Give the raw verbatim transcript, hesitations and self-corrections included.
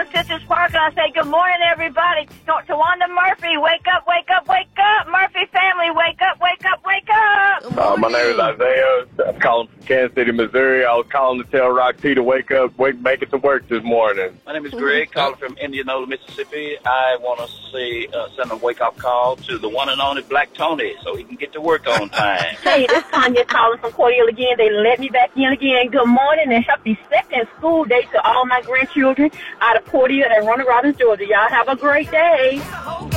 Sisters Park, and I say good morning, everybody. To Tawanda Murphy, wake up, wake up, wake up. Murphy family, wake up, wake up, wake up. Uh, my name is Isaiah. I'm calling from Kansas City, Missouri. I was calling to tell Rock T to wake up, wake, make it to work this morning. My name is Greg, calling from Indianola, Mississippi. I want to say, uh, send a wake-up call to the one and only Black Tony so he can get to work on time. Hey, this is Tanya calling from Cordele again. They let me back in again. Good morning and happy second school day to all my grandchildren out of Cordele and Ronald Robbins, Georgia. Y'all have a great day.